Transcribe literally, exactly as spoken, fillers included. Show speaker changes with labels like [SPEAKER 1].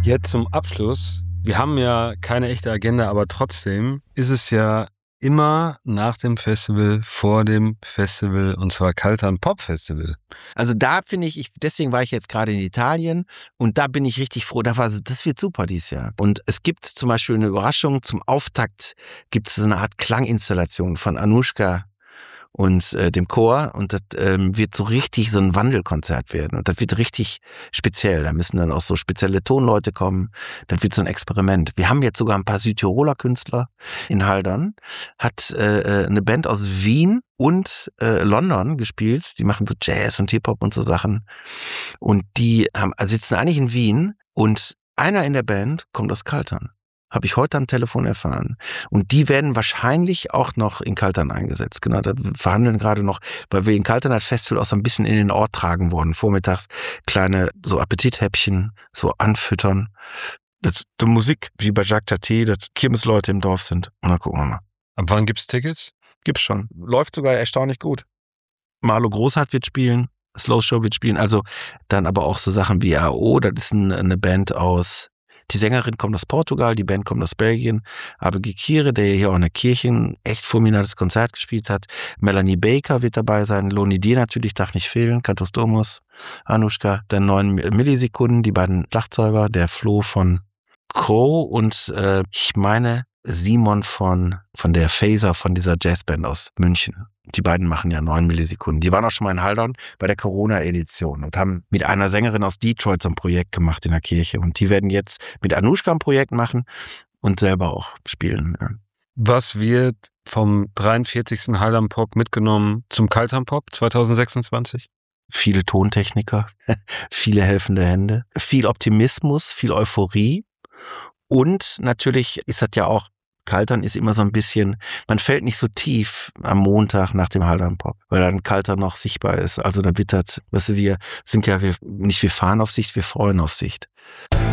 [SPEAKER 1] Jetzt zum Abschluss. Wir haben ja keine echte Agenda, aber trotzdem ist es ja immer nach dem Festival, vor dem Festival, und zwar Kaltern Pop Festival.
[SPEAKER 2] Also da finde ich, ich, deswegen war ich jetzt gerade in Italien und da bin ich richtig froh. Da war, das wird super dieses Jahr. Und es gibt zum Beispiel eine Überraschung, zum Auftakt gibt es eine Art Klanginstallation von Anushka und äh, dem Chor, und das ähm, wird so richtig so ein Wandelkonzert werden und das wird richtig speziell. Da müssen dann auch so spezielle Tonleute kommen. Das wird so ein Experiment. Wir haben jetzt sogar ein paar Südtiroler Künstler in Haldern, hat äh, eine Band aus Wien und äh, London gespielt. Die machen so Jazz und Hip-Hop und so Sachen, und die haben, also sitzen eigentlich in Wien, und einer in der Band kommt aus Kaltern. Habe ich heute am Telefon erfahren. Und die werden wahrscheinlich auch noch in Kaltern eingesetzt. Genau, da verhandeln gerade noch, weil wir in Kaltern das Festival auch so ein bisschen in den Ort tragen wollen. Vormittags kleine so Appetithäppchen, so anfüttern. Das, die Musik, wie bei Jacques Tati, dass Kirmesleute im Dorf sind. Und dann gucken wir mal.
[SPEAKER 1] Ab wann gibt's Tickets?
[SPEAKER 2] Gibt's schon. Läuft sogar erstaunlich gut. Marlo Großhardt wird spielen, Slow Show wird spielen, also dann aber auch so Sachen wie A O, das ist ein, eine Band aus, die Sängerin kommt aus Portugal, die Band kommt aus Belgien, Abel Gekire, der hier auch in der Kirche ein echt fulminantes Konzert gespielt hat, Melanie Baker wird dabei sein, Loni Dir natürlich, darf nicht fehlen, Cantus Domus, Anushka, dann neun Millisekunden, die beiden Schlagzeuger, der Flo von Crow und äh, ich meine Simon von, von der Phaser, von dieser Jazzband aus München. Die beiden machen ja neun Millisekunden. Die waren auch schon mal in Haldern bei der Corona-Edition und haben mit einer Sängerin aus Detroit so ein Projekt gemacht in der Kirche. Und die werden jetzt mit Anushka ein Projekt machen und selber auch spielen. Ja.
[SPEAKER 1] Was wird vom dreiundvierzigsten Haldern Pop mitgenommen zum Kaltern Pop zwanzig sechsundzwanzig?
[SPEAKER 2] Viele Tontechniker, viele helfende Hände, viel Optimismus, viel Euphorie. Und natürlich ist das ja auch, Kaltern ist immer so ein bisschen, man fällt nicht so tief am Montag nach dem Haldern Pop, weil dann Kaltern noch sichtbar ist. Also da wird das, weißt du, wir sind ja wir, nicht wir fahren auf Sicht, wir freuen auf Sicht.